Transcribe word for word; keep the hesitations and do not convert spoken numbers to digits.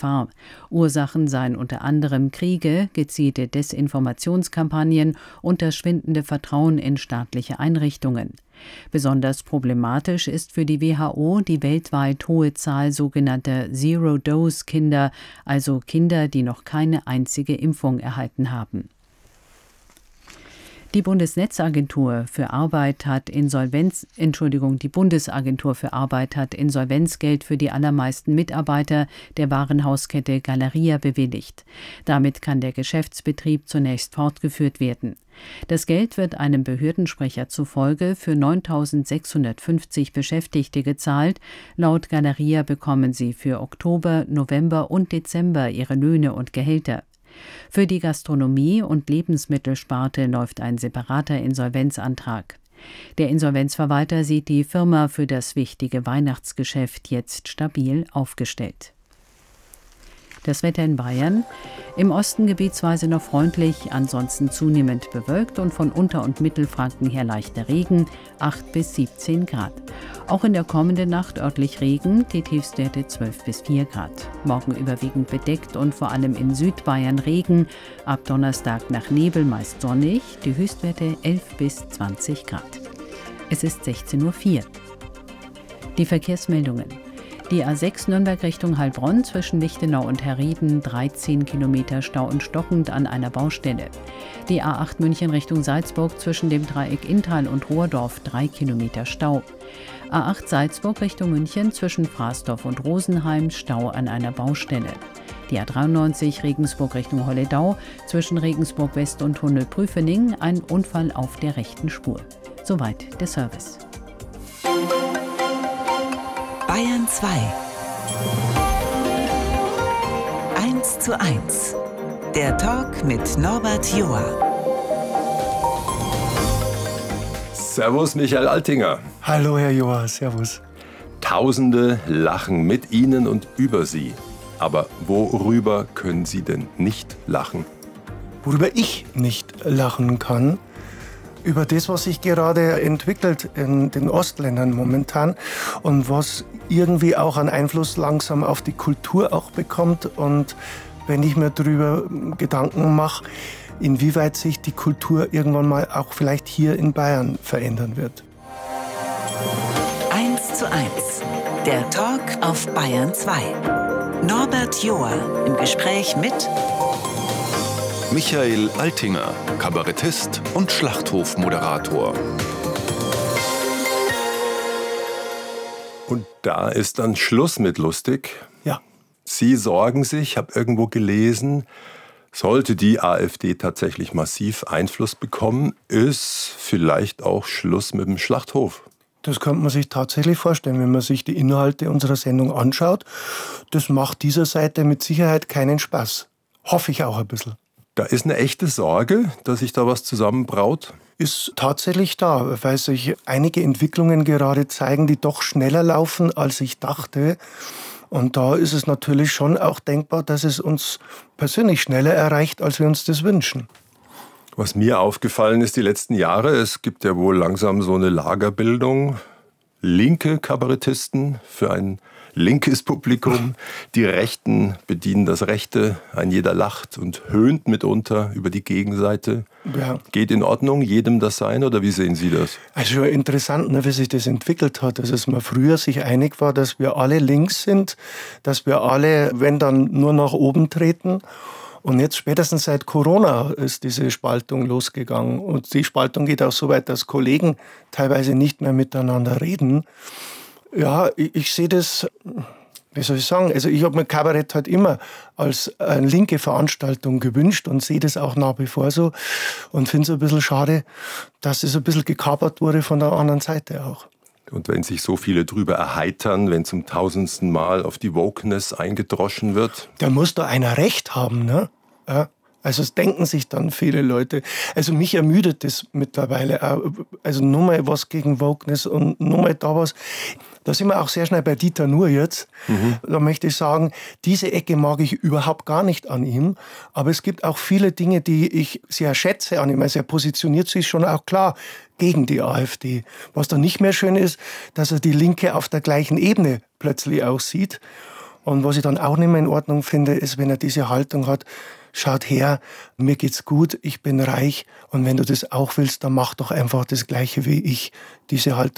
Gefahr. Ursachen seien unter anderem Kriege, gezielte Desinformationskampagnen und das schwindende Vertrauen in staatliche Einrichtungen. Besonders problematisch ist für die W H O die weltweit hohe Zahl sogenannter Zero-Dose-Kinder, also Kinder, die noch keine einzige Impfung erhalten haben. Die Bundesnetzagentur für Arbeit hat Insolvenz, Entschuldigung, die Bundesagentur für Arbeit hat Insolvenzgeld für die allermeisten Mitarbeiter der Warenhauskette Galeria bewilligt. Damit kann der Geschäftsbetrieb zunächst fortgeführt werden. Das Geld wird einem Behördensprecher zufolge für neuntausendsechshundertfünfzig Beschäftigte gezahlt. Laut Galeria bekommen sie für Oktober, November und Dezember ihre Löhne und Gehälter. Für die Gastronomie- und Lebensmittelsparte läuft ein separater Insolvenzantrag. Der Insolvenzverwalter sieht die Firma für das wichtige Weihnachtsgeschäft jetzt stabil aufgestellt. Das Wetter in Bayern: Im Osten gebietsweise noch freundlich, ansonsten zunehmend bewölkt und von Unter- und Mittelfranken her leichter Regen, acht bis siebzehn Grad. Auch in der kommenden Nacht örtlich Regen, die Tiefstwerte zwölf bis vier Grad. Morgen überwiegend bedeckt und vor allem in Südbayern Regen, ab Donnerstag nach Nebel meist sonnig, die Höchstwerte elf bis zwanzig Grad. Es ist sechzehn Uhr vier. Die Verkehrsmeldungen. Die A sechs Nürnberg Richtung Heilbronn zwischen Lichtenau und Herrieden dreizehn Kilometer Stau und stockend an einer Baustelle. Die A acht München Richtung Salzburg zwischen dem Dreieck Inntal und Rohrdorf drei Kilometer Stau. A acht Salzburg Richtung München zwischen Frasdorf und Rosenheim Stau an einer Baustelle. Die A dreiundneunzig Regensburg Richtung Holledau zwischen Regensburg West und Tunnel-Prüfening ein Unfall auf der rechten Spur. Soweit der Service. Bayern zwei. eins zu eins. Der Talk mit Norbert Joa. Servus, Michael Altinger. Hallo, Herr Joa, servus. Tausende lachen mit Ihnen und über Sie. Aber worüber können Sie denn nicht lachen? Worüber ich nicht lachen kann, über das, was sich gerade entwickelt in den Ostländern momentan und was irgendwie auch einen Einfluss langsam auf die Kultur auch bekommt. Und wenn ich mir darüber Gedanken mache, inwieweit sich die Kultur irgendwann mal auch vielleicht hier in Bayern verändern wird. eins zu eins. Der Talk auf Bayern zwei. Norbert Joa im Gespräch mit Michael Altinger, Kabarettist und Schlachthofmoderator. Und da ist dann Schluss mit lustig. Ja. Sie sorgen sich, ich habe irgendwo gelesen, sollte die AfD tatsächlich massiv Einfluss bekommen, ist vielleicht auch Schluss mit dem Schlachthof. Das könnte man sich tatsächlich vorstellen, wenn man sich die Inhalte unserer Sendung anschaut. Das macht dieser Seite mit Sicherheit keinen Spaß. Hoffe ich auch ein bisschen. Da ist eine echte Sorge, dass sich da was zusammenbraut? Ist tatsächlich da, weil sich einige Entwicklungen gerade zeigen, die doch schneller laufen, als ich dachte. Und da ist es natürlich schon auch denkbar, dass es uns persönlich schneller erreicht, als wir uns das wünschen. Was mir aufgefallen ist die letzten Jahre, es gibt ja wohl langsam so eine Lagerbildung. Linke Kabarettisten für ein linkes Publikum. Die Rechten bedienen das Rechte. Ein jeder lacht und höhnt mitunter über die Gegenseite. Ja. Geht in Ordnung, jedem das sein, oder wie sehen Sie das? Also schon interessant, ne, wie sich das entwickelt hat. Also, dass man früher sich einig war, dass wir alle links sind, dass wir alle, wenn dann, nur nach oben treten. Und jetzt spätestens seit Corona ist diese Spaltung losgegangen. Und die Spaltung geht auch so weit, dass Kollegen teilweise nicht mehr miteinander reden. Ja, ich, ich sehe das, wie soll ich sagen, also ich habe mir Kabarett halt immer als eine linke Veranstaltung gewünscht und sehe das auch nach wie vor so und finde es ein bisschen schade, dass es ein bisschen gekapert wurde von der anderen Seite auch. Und wenn sich so viele drüber erheitern, wenn zum tausendsten Mal auf die Wokeness eingedroschen wird? Da muss da einer recht haben, ne? Ja. Also es denken sich dann viele Leute. Also mich ermüdet das mittlerweile auch. Also nur mal was gegen Wokeness und nur mal da was. Da sind wir auch sehr schnell bei Dieter Nuhr jetzt. Mhm. Da möchte ich sagen, diese Ecke mag ich überhaupt gar nicht an ihm. Aber es gibt auch viele Dinge, die ich sehr schätze an ihm. Also er positioniert sich schon auch klar gegen die AfD. Was dann nicht mehr schön ist, dass er die Linke auf der gleichen Ebene plötzlich auch sieht. Und was ich dann auch nicht mehr in Ordnung finde, ist, wenn er diese Haltung hat, schaut her, mir geht's gut, ich bin reich und wenn du das auch willst, dann mach doch einfach das Gleiche wie ich. Diese Haltung